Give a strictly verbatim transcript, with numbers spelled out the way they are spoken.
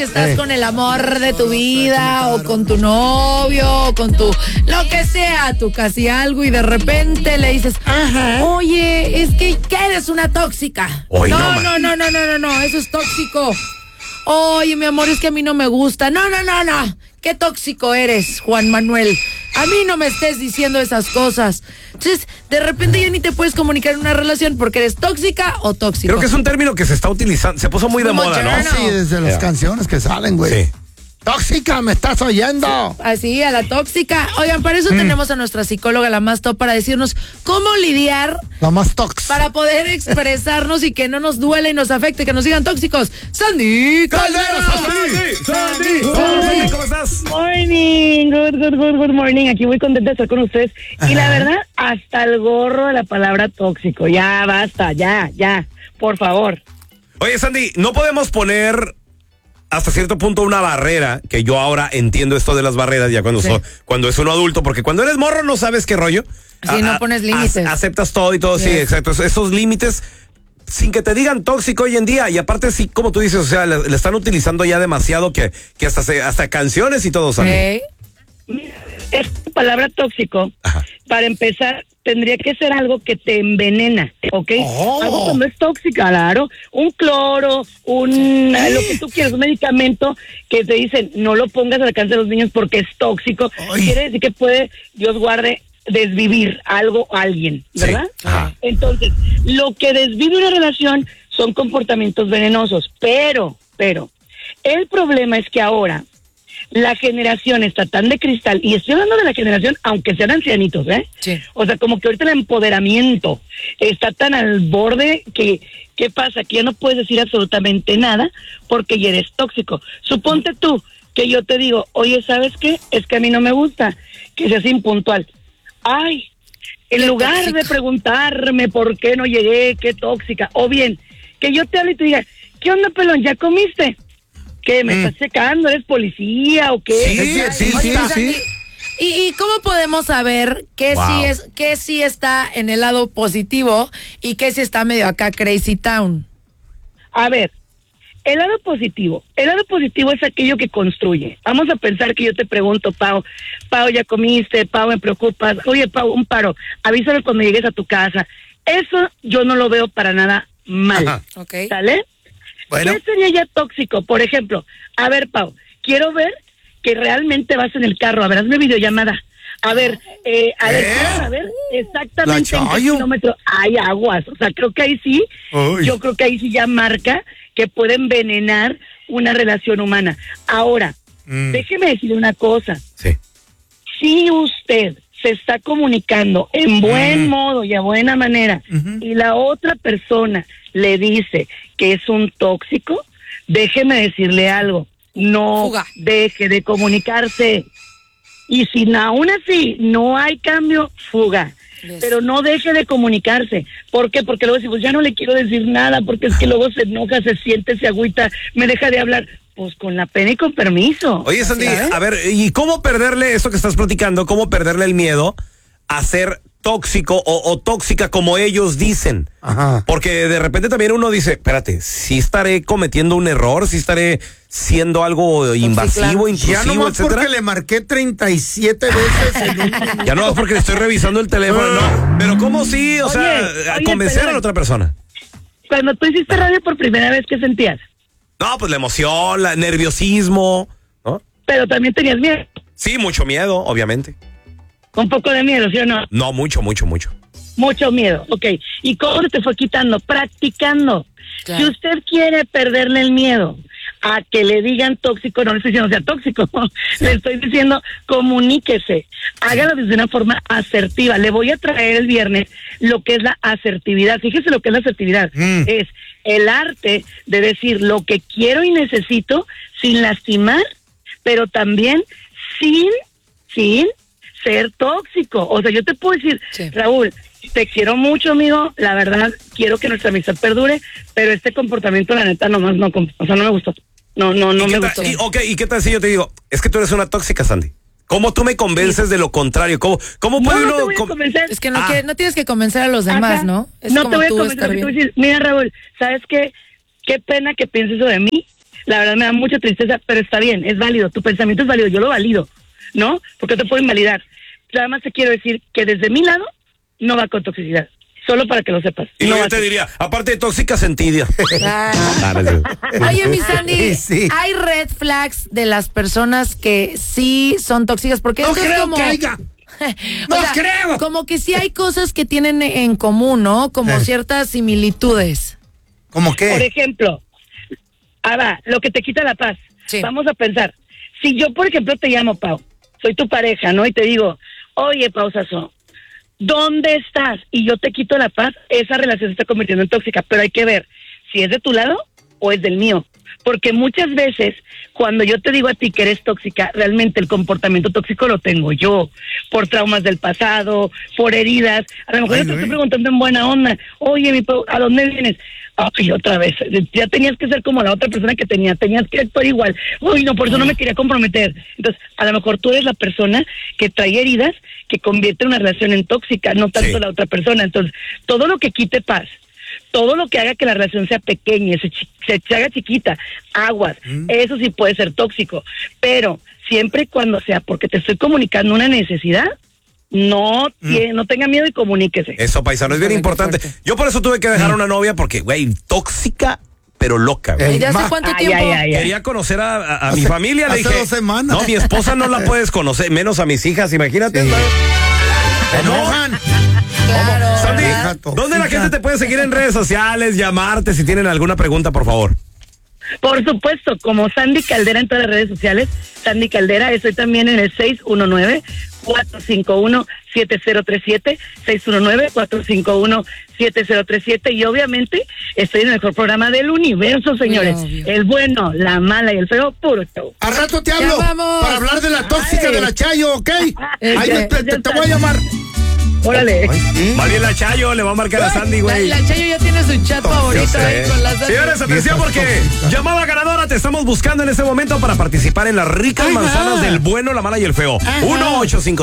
estás eh. con el amor de tu vida o con tu novio o con tu, lo que sea, tu casi algo y de repente le dices, ajá, oye, es que, que eres una tóxica. Oye, no, no, no, no, no, no, no, eso es tóxico. Oye, mi amor, es que a mí no me gusta. No, no, no, no. Qué tóxico eres, Juan Manuel. A mí no me estés diciendo esas cosas. Entonces, de repente ya ni te puedes comunicar en una relación porque eres tóxica o tóxico. Creo que es un término que se está utilizando, se puso muy de moda, ¿no? Sí, desde las yeah. canciones que salen, güey. Sí. Tóxica, ¿me estás oyendo? Sí, así, a la tóxica. Oigan, para eso mm. tenemos a nuestra psicóloga, la más top, para decirnos cómo lidiar. La más tóxica. Para poder expresarnos y que no nos duele y nos afecte, que nos digan tóxicos. Sandy Caldera. Sandy, Sandy, Sandy, ¿cómo estás? Morning, good, good, good, good morning. Aquí muy contenta de estar con ustedes. Ajá. Y la verdad, hasta el gorro de la palabra tóxico. Ya, basta, ya, ya, por favor. Oye, Sandy, no podemos poner hasta cierto punto una barrera, que yo ahora entiendo esto de las barreras ya cuando, sí. so, cuando es uno adulto, porque cuando eres morro no sabes qué rollo. Sí, a, no pones límites. A, aceptas todo y todo, yes. sí, exacto. Esos límites, sin que te digan tóxico hoy en día, y aparte sí, como tú dices, o sea, le, le están utilizando ya demasiado que, que hasta, se, hasta canciones y todo, ¿sabes? ¿Eh? Mira, esta palabra tóxico, ajá, para empezar, tendría que ser algo que te envenena, ¿ok? Oh. Algo que no es tóxica, claro. Un cloro, un lo que tú quieras, un medicamento que te dicen no lo pongas al alcance de los niños porque es tóxico. Ay. Quiere decir que puede, Dios guarde, desvivir algo a alguien, ¿verdad? Sí. Entonces, lo que desvive una relación son comportamientos venenosos, pero, pero, el problema es que ahora la generación está tan de cristal, y estoy hablando de la generación, aunque sean ancianitos, ¿eh? Sí. O sea, como que ahorita el empoderamiento está tan al borde que, ¿qué pasa? Que ya no puedes decir absolutamente nada porque ya eres tóxico. Suponte tú que yo te digo, oye, ¿sabes qué? Es que a mí no me gusta que seas impuntual. Ay, en lugar tóxica. de preguntarme por qué no llegué, qué tóxica, o bien, que yo te hable y te diga, ¿qué onda, pelón? ¿Ya comiste? ¿Qué? ¿Me mm. estás checando? ¿Eres policía o qué? Sí, sí, sí, sí, sí. ¿Y, ¿Y cómo podemos saber qué wow. sí es, qué sí está en el lado positivo y qué sí está medio acá crazy town? A ver, el lado positivo, el lado positivo es aquello que construye. Vamos a pensar que yo te pregunto, Pau, Pau, ¿ya comiste? Pau, me preocupas. Oye, Pau, un paro, avísame cuando llegues a tu casa. Eso yo no lo veo para nada mal. Ajá. Okay. ¿Sale? Bueno. ¿Qué sería ya tóxico? Por ejemplo, a ver, Pau, quiero ver que realmente vas en el carro, a ver, hazme videollamada. A ver, eh, a ver, ¿Eh? a ver exactamente en qué kilómetro hay aguas. O sea, creo que ahí sí, Uy. yo creo que ahí sí ya marca que puede envenenar una relación humana. Ahora, mm. déjeme decirle una cosa. Sí. Si usted se está comunicando en buen mm. modo y a buena manera, uh-huh. y la otra persona le dice que es un tóxico, déjeme decirle algo, no Fuga. deje de comunicarse. Y si aún así no hay cambio, fuga. Yes. Pero no deje de comunicarse. ¿Por qué? Porque luego decimos, ya no le quiero decir nada, porque es que luego se enoja, se siente, se agüita, me deja de hablar. Pues con la pena y con permiso. Oye, Sandy, ¿sabes? A ver, ¿y cómo perderle esto que estás platicando? ¿Cómo perderle el miedo a ser tóxico o, o tóxica como ellos dicen? Ajá. Porque de repente también uno dice, espérate, sí estaré cometiendo un error, sí estaré siendo algo invasivo, intrusivo, ya no más etcétera. Porque le marqué treinta y siete veces en un... Ya no más porque le estoy revisando el teléfono, no. Pero ¿cómo sí? O oye, sea, oye, convencer pero, a la otra persona. Cuando tú hiciste radio por primera vez, ¿qué sentías? No, pues la emoción, el nerviosismo, ¿no? Pero también tenías miedo. Sí, mucho miedo, obviamente. Un poco de miedo, ¿sí o no? No, mucho, mucho, mucho. Mucho miedo, ok. ¿Y cómo se te fue quitando? Practicando. Claro. Si usted quiere perderle el miedo a que le digan tóxico, no le estoy diciendo sea tóxico, sí. le estoy diciendo comuníquese, hágalo desde una forma asertiva. Le voy a traer el viernes lo que es la asertividad. Fíjese lo que es la asertividad. Mm. Es el arte de decir lo que quiero y necesito sin lastimar, pero también sin, sin ser tóxico. O sea, yo te puedo decir, sí. Raúl, te quiero mucho, amigo, la verdad, quiero que nuestra amistad perdure, pero este comportamiento, la neta, nomás no, o sea, no me gustó. No, no, no me gustó. Y, ok, ¿y qué tal si yo te digo, es que tú eres una tóxica, Sandy? ¿Cómo tú me convences sí. de lo contrario? ¿Cómo, cómo no, puede no uno te voy a convencer? Es que no, ah. que no tienes que convencer a los demás, Ajá. ¿no? Es no como te voy a tú convencer, estar te bien. voy a decir, mira, Raúl, ¿sabes qué? Qué pena que pienses sobre mí, La verdad me da mucha tristeza, pero está bien, es válido, tu pensamiento es válido, yo lo valido, ¿no? Porque te puedo invalidar. Nada más te quiero decir que desde mi lado no va con toxicidad. Solo para que lo sepas. Y no yo te así. diría, aparte de tóxica, sentida. Oye, mi Sandy, Sí, sí. hay red flags de las personas que sí son tóxicas, porque No esto es creo como... que haya. O ¡No sea, creo! Como que sí hay cosas que tienen en común, ¿no? Como Eh. ciertas similitudes. ¿Cómo Por qué? ejemplo, ahora, lo que te quita la paz. Sí. Vamos a pensar, si yo, por ejemplo, te llamo, Pau, soy tu pareja, ¿no? Y te digo, oye, Pau Sasso, ¿dónde estás? Y yo te quito la paz, esa relación se está convirtiendo en tóxica, pero hay que ver si es de tu lado o es del mío. Porque muchas veces, cuando yo te digo a ti que eres tóxica, realmente el comportamiento tóxico lo tengo yo, por traumas del pasado, por heridas. A lo mejor Ay, yo te no, estoy eh. preguntando en buena onda, oye, mi Pau, ¿a dónde vienes? Ay, otra vez, ya tenías que ser como la otra persona que tenía, tenías que actuar igual. Uy, no, por eso no me quería comprometer. Entonces, a lo mejor tú eres la persona que trae heridas, que convierte una relación en tóxica, no tanto Sí. la otra persona. Entonces, todo lo que quite paz, todo lo que haga que la relación sea pequeña, se, chi- se, se haga chiquita, aguas, Mm. eso sí puede ser tóxico. Pero siempre y cuando sea porque te estoy comunicando una necesidad, no, tie- no tenga miedo y comuníquese. Eso, paisano, es bien Híjole, qué importante. fuerte. Yo por eso tuve que dejar a una novia porque, güey, tóxica, pero loca, güey. Ey, ¿Ya hace ma- cuánto Ay, tiempo? ay, ay, ay. Quería conocer a, a- a mi Hace- familia, le hace dije. dos semanas. No, mi esposa no la puedes conocer, menos a mis hijas, imagínate. Sí. ¿sabes? ¿Se enojan? Claro. Sandy, Hija ¿dónde la tóxica. gente te puede seguir en redes sociales, llamarte si tienen alguna pregunta, por favor? Por supuesto, como Sandy Caldera en todas las redes sociales, Sandy Caldera, estoy también en el seis uno nueve, cuatro cinco uno, siete cero tres siete, seis uno nueve, cuatro cinco uno, siete cero tres siete y obviamente estoy en el mejor programa del universo, señores. Obvio. El bueno, la mala y el feo, puro show. Al rato te Ya hablo vamos. para hablar de la tóxica Ay. de la Chayo, ¿ok? Eh, Ahí eh, te, te- te voy a llamar. Órale. Ay, sí. Más bien la Chayo le va a marcar a Sandy, La, güey. la Chayo ya tiene su chat favorito sé. ahí con las Señores, atención porque Tóxica. llamada ganadora te estamos buscando en este momento para participar en las ricas manzanas del bueno, la mala y el feo. uno ocho cinco